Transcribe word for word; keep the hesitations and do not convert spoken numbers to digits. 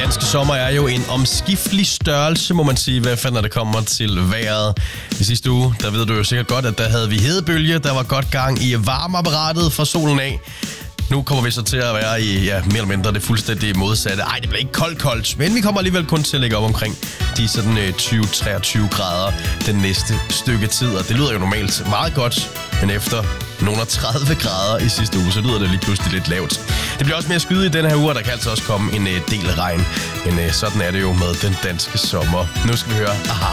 danske sommer er jo en omskiftelig størrelse, må man sige, hvad fanden når det kommer til vejret. I sidste uge, der ved du jo sikkert godt, at der havde vi hedebølge, der var godt gang i varmeapparatet fra solen af. Nu kommer vi så til at være i, ja, mere eller mindre det fuldstændig modsatte. Ej, det bliver ikke koldt koldt, men vi kommer alligevel kun til at lægge op omkring de sådan øh, tyve til treogtyve grader den næste stykke tid. Og det lyder jo normalt meget godt, men efter nogle tredive grader i sidste uge, så lyder det lige pludselig lidt lavt. Det bliver også mere skyde i den her uge, og der kan altså også komme en øh, del regn. Men øh, sådan er det jo med den danske sommer. Nu skal vi høre Aha.